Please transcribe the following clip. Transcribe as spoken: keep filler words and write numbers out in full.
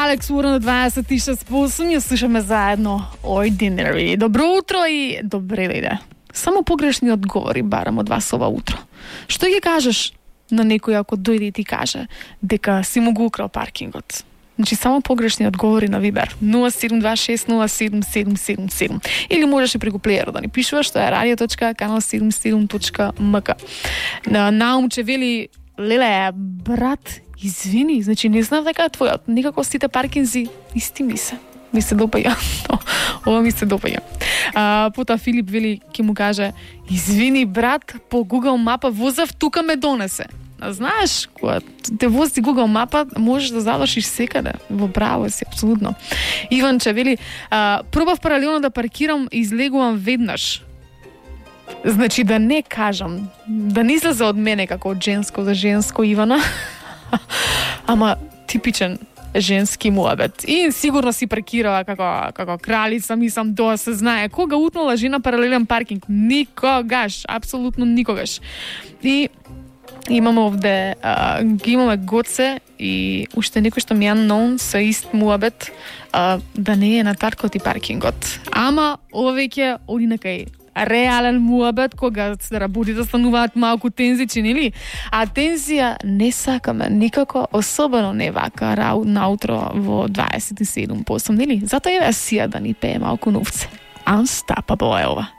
Алекс, ура на дваесет и шест по осем, ја слушаме заедно Ordinary. Добро утро и добре дојде. Само погрешни одговори барам од вас ова утро. Што ќе кажеш на некој ако дојде и ти каже дека си му го украл паркингот? Значи, само погрешни одговори на Вибер. нула седум два шест нула седум седум седум седум. Или можеш и преку плеерот да ни пишуваш, што е радио точка канал седумдесет и седум точка ем ка. Наумче вели, леле, брат, извини, значи не знам дека е твојот. Никако сите паркинзи исти ми се. Ми се допаја. Ова ми се допаја. А, пота Филип вели, ќе му каже, извини, брат, по Google мапа возев, тука ме донесе. А знаеш, кога те вози Google мапа, можеш да завршиш секаде. Во право си, апсолутно. Иванче вели, а, пробав паралелно да паркирам и излегувам веднаш. Значи да не кажам, да не излезе од мене како од женско за женско, Ивана. Ама типичен женски муабет. И сигурно си паркирала како како кралица, мислам, тоа се знае. Кога утнала жена паралелен паркинг? Никогаш, апсолутно никогаш. И имаме овде, а, ги имаме Гоце и уште некој што ми е unknown со ист муабет, а, да не е на таркот и паркингот. Ама овеќе оди некај реален муабет, кога работите стануваат малку тензични, нели? А тензија не сакаме никако, особено не вака наутро во дваесет и седум по осем, нели? Затоа е Сија да ни пее малку новце. Unstoppable е ова.